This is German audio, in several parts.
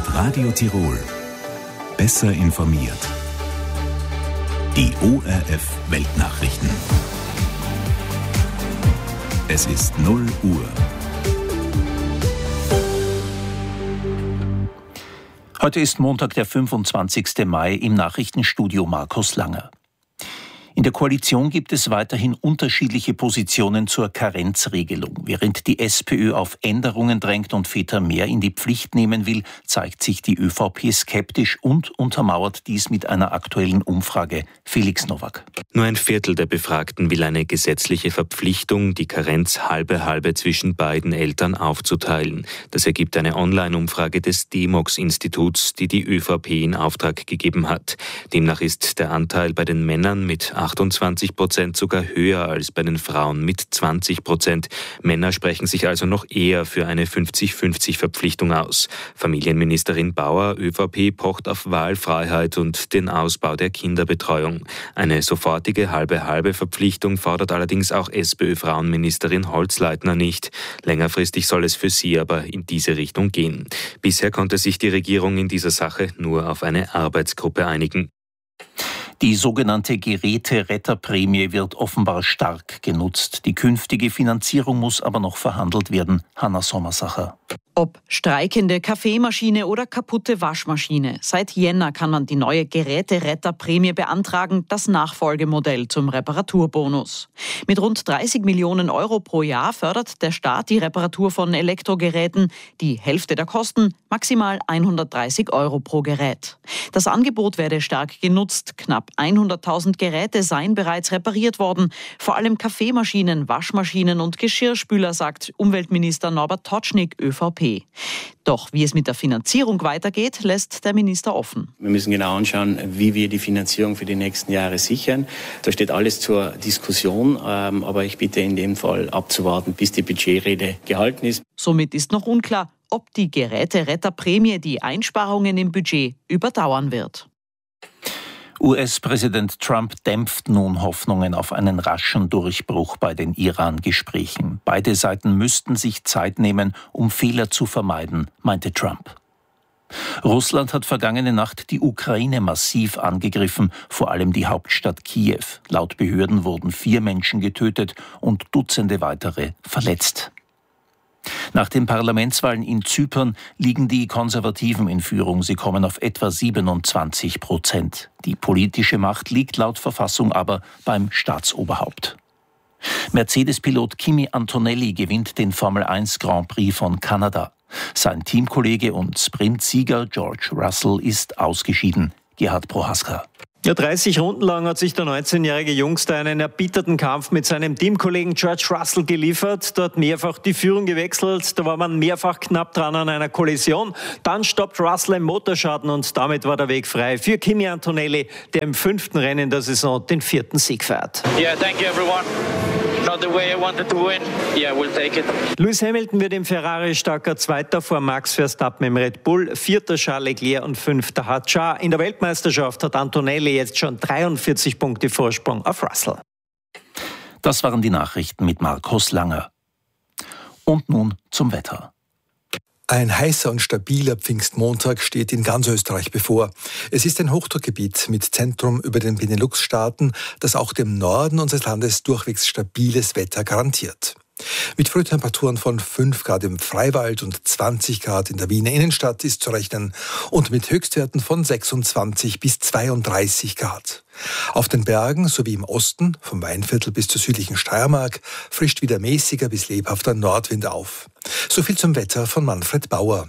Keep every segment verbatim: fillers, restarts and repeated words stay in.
Mit Radio Tirol. Besser informiert. Die O R F Weltnachrichten. Es ist null Uhr. Heute ist Montag, der fünfundzwanzigste Mai, im Nachrichtenstudio Markus Langer. In der Koalition gibt es weiterhin unterschiedliche Positionen zur Karenzregelung. Während die SPÖ auf Änderungen drängt und Väter mehr in die Pflicht nehmen will, zeigt sich die ÖVP skeptisch und untermauert dies mit einer aktuellen Umfrage. Felix Nowak. Nur ein Viertel der Befragten will eine gesetzliche Verpflichtung, die Karenz halbe halbe zwischen beiden Eltern aufzuteilen. Das ergibt eine Online-Umfrage des D M O X-Instituts, die die ÖVP in Auftrag gegeben hat. Demnach ist der Anteil bei den Männern mit achtundzwanzig Prozent sogar höher als bei den Frauen mit zwanzig Prozent. Männer sprechen sich also noch eher für eine fünfzig fünfzig Verpflichtung aus. Familienministerin Bauer, ÖVP, pocht auf Wahlfreiheit und den Ausbau der Kinderbetreuung. Eine sofortige halbe-halbe Verpflichtung fordert allerdings auch SPÖ-Frauenministerin Holzleitner nicht. Längerfristig soll es für sie aber in diese Richtung gehen. Bisher konnte sich die Regierung in dieser Sache nur auf eine Arbeitsgruppe einigen. Die sogenannte Geräteretterprämie wird offenbar stark genutzt. Die künftige Finanzierung muss aber noch verhandelt werden. Hanna Sommersacher. Ob streikende Kaffeemaschine oder kaputte Waschmaschine. Seit Jänner kann man die neue Geräteretterprämie beantragen, das Nachfolgemodell zum Reparaturbonus. Mit rund dreißig Millionen Euro pro Jahr fördert der Staat die Reparatur von Elektrogeräten. Die Hälfte der Kosten, maximal hundertdreißig Euro pro Gerät. Das Angebot werde stark genutzt. Knapp hunderttausend Geräte seien bereits repariert worden. Vor allem Kaffeemaschinen, Waschmaschinen und Geschirrspüler, sagt Umweltminister Norbert Totschnig, ÖVP. Doch wie es mit der Finanzierung weitergeht, lässt der Minister offen. Wir müssen genau anschauen, wie wir die Finanzierung für die nächsten Jahre sichern. Da steht alles zur Diskussion, aber ich bitte in dem Fall abzuwarten, bis die Budgetrede gehalten ist. Somit ist noch unklar, ob die Geräteretterprämie die Einsparungen im Budget überdauern wird. U S-Präsident Trump dämpft nun Hoffnungen auf einen raschen Durchbruch bei den Iran-Gesprächen. Beide Seiten müssten sich Zeit nehmen, um Fehler zu vermeiden, meinte Trump. Russland hat vergangene Nacht die Ukraine massiv angegriffen, vor allem die Hauptstadt Kiew. Laut Behörden wurden vier Menschen getötet und Dutzende weitere verletzt. Nach den Parlamentswahlen in Zypern liegen die Konservativen in Führung. Sie kommen auf etwa siebenundzwanzig Prozent. Die politische Macht liegt laut Verfassung aber beim Staatsoberhaupt. Mercedes-Pilot Kimi Antonelli gewinnt den Formel eins Grand Prix von Kanada. Sein Teamkollege und Sprintsieger George Russell ist ausgeschieden. Gerhard Prohaska. Ja, dreißig Runden lang hat sich der neunzehnjährige Jungster einen erbitterten Kampf mit seinem Teamkollegen George Russell geliefert. Dort mehrfach die Führung gewechselt. Da war man mehrfach knapp dran an einer Kollision. Dann stoppt Russell im Motorschaden und damit war der Weg frei für Kimi Antonelli, der im fünften Rennen der Saison den vierten Sieg feiert. Yeah, thank you everyone. Not the way I wanted to win. Yeah, we'll take it. Lewis Hamilton wird im Ferrari starker Zweiter vor Max Verstappen im Red Bull, Vierter Charles Leclerc und Fünfter Hadjar. In der Weltmeisterschaft hat Antonelli jetzt schon dreiundvierzig Punkte Vorsprung auf Russell. Das waren die Nachrichten mit Markus Langer. Und nun zum Wetter. Ein heißer und stabiler Pfingstmontag steht in ganz Österreich bevor. Es ist ein Hochdruckgebiet mit Zentrum über den Benelux-Staaten, das auch dem Norden unseres Landes durchwegs stabiles Wetter garantiert. Mit Frühtemperaturen von fünf Grad im Freiwald und zwanzig Grad in der Wiener Innenstadt ist zu rechnen und mit Höchstwerten von sechsundzwanzig bis zweiunddreißig Grad. Auf den Bergen sowie im Osten, vom Weinviertel bis zur südlichen Steiermark, frischt wieder mäßiger bis lebhafter Nordwind auf. So viel zum Wetter von Manfred Bauer.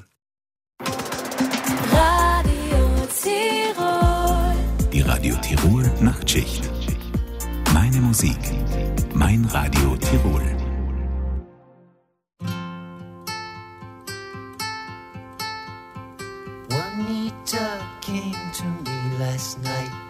Radio Tirol. Die Radio Tirol Nachtschicht. Meine Musik, mein Radio Tirol. Juanita came to me last night.